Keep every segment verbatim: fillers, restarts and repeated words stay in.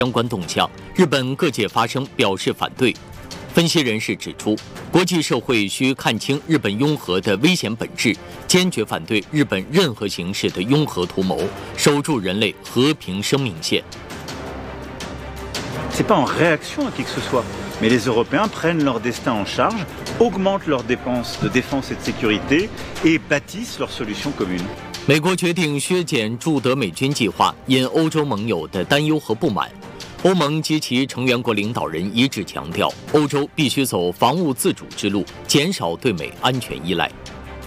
相关动向，日本各界发声表示反对。分析人士指出，国际社会需看清日本拥核的危险本质，坚决反对日本任何形式的拥核图谋，守住人类和平生命线。 C'est pas en réaction à qui que ce soit, mais les Européens prennent leur destin en charge, augmentent leurs dépenses de défense et de sécurité et bâtissent leurs solutions communes. 美国决定削减驻德美军计划，因欧洲盟友的担忧和不满。欧盟及其成员国领导人一致强调，欧洲必须走防务自主之路，减少对美安全依赖。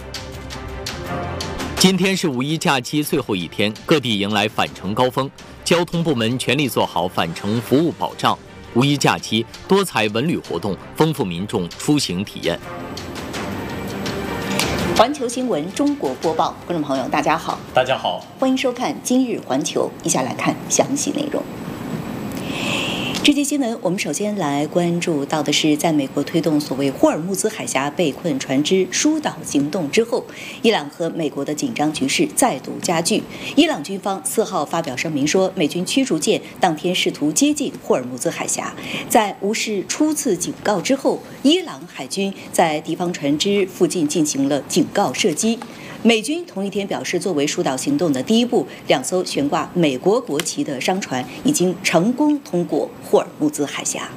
今天是五一假期最后一天，各地迎来返程高峰，交通部门全力做好返程服务保障。五一假期多彩文旅活动，丰富民众出行体验。 环球新闻中国播报，观众朋友大家好， 大家好， 欢迎收看今日环球，以下来看详细内容。这节新闻，我们首先来关注到的是，在美国推动所谓霍尔木兹海峡被困船只疏导行动之后，伊朗和美国的紧张局势再度加剧。伊朗军方四号发表声明说，美军驱逐舰当天试图接近霍尔木兹海峡，在无视初次警告之后，伊朗海军在敌方船只附近进行了警告射击。美军同一天表示，作为疏导行动的第一步，两艘悬挂美国国旗的商船已经成功通过霍尔木兹海峡。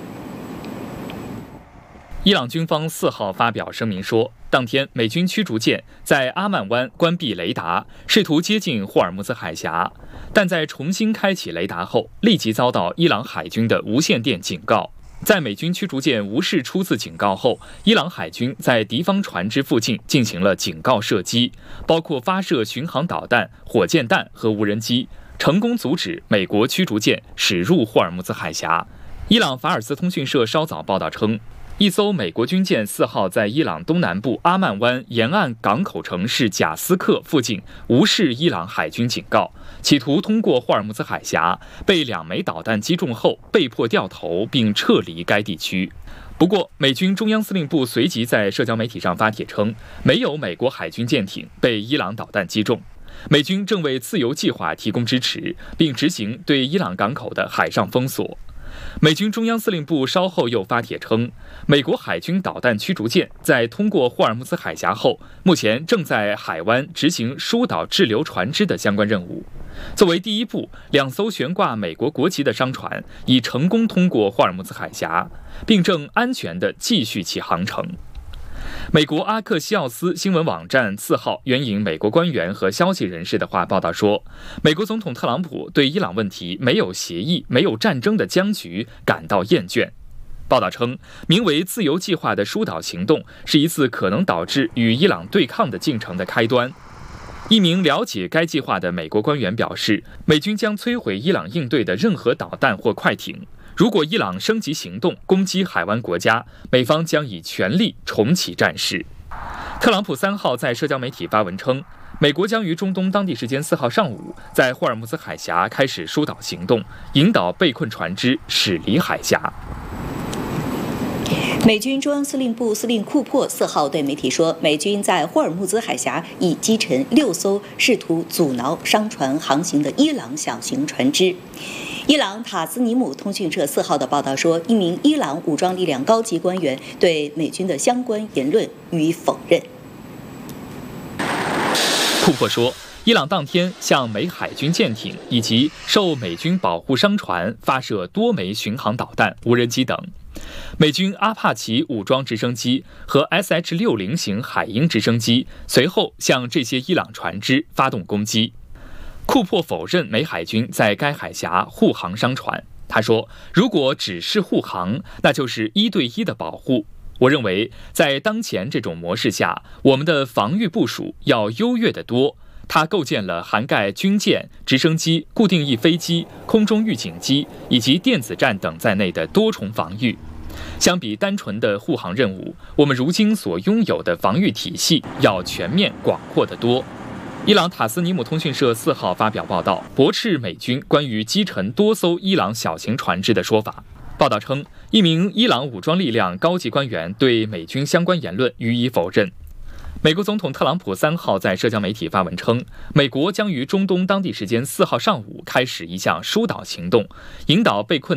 伊朗军方四号发表声明说，当天美军驱逐舰在阿曼湾关闭雷达，试图接近霍尔木兹海峡，但在重新开启雷达后，立即遭到伊朗海军的无线电警告。在美军驱逐舰无视初次警告后，伊朗海军在敌方船只附近进行了警告射击，包括发射巡航导弹、火箭弹和无人机，成功阻止美国驱逐舰驶入霍尔木兹海峡。伊朗法尔斯通讯社稍早报道称，一艘美国军舰四号在伊朗东南部阿曼湾沿岸港口城市贾斯克附近无视伊朗海军警告，企图通过霍尔木兹海峡，被两枚导弹击中后被迫掉头并撤离该地区。不过，美军中央司令部随即在社交媒体上发帖称，没有美国海军舰艇被伊朗导弹击中。美军正为自由计划提供支持，并执行对伊朗港口的海上封锁。美军中央司令部稍后又发帖称，美国海军导弹驱逐舰在通过霍尔木兹海峡后，目前正在海湾执行疏导滞留船只的相关任务。作为第一步，两艘悬挂美国国旗的商船已成功通过霍尔木兹海峡，并正安全地继续其航程。美国阿克西奥斯新闻网站四号援引美国官员和消息人士的话报道说，美国总统特朗普对伊朗问题没有协议、没有战争的僵局感到厌倦。报道称，名为自由计划的疏导行动是一次可能导致与伊朗对抗的进程的开端。一名了解该计划的美国官员表示，美军将摧毁伊朗应对的任何导弹或快艇。如果伊朗升级行动攻击海湾国家，美方将以全力重启战事。特朗普三号在社交媒体发文称，美国将于中东当地时间四号上午在霍尔木兹海峡开始疏导行动，引导被困船只驶离海峡。 美军中央司令部司令库珀四号对媒体说，美军在霍尔木兹海峡已击沉六艘试图阻挠商船航行的伊朗小型船只。伊朗塔斯尼姆通讯社四号的报道说，一名伊朗武装力量高级官员对美军的相关言论予以否认。 库珀说，伊朗当天向美海军舰艇以及受美军保护商船发射多枚巡航导弹、无人机等。美军阿帕奇武装直升机和 S H 六十 型海鹰直升机随后向这些伊朗船只发动攻击。库珀否认美海军在该海峡护航商船。他说，如果只是护航，那就是一对一的保护。我认为，在当前这种模式下，我们的防御部署要优越得多。它构建了涵盖军舰、直升机、固定翼飞机、空中预警机以及电子战等在内的多重防御。相比单纯的护航任务，我们如今所拥有的防御体系要全面广阔得多。伊朗塔斯尼姆通讯社四号发表报道，驳斥美军关于击沉多艘伊朗小型船只的说法。报道称，一名伊朗武装力量高级官员对美军相关言论予以否认。 美国总统特朗普三号在社交媒体发文称，美国将于中东当地时间四号上午开始一项疏导行动，引导被困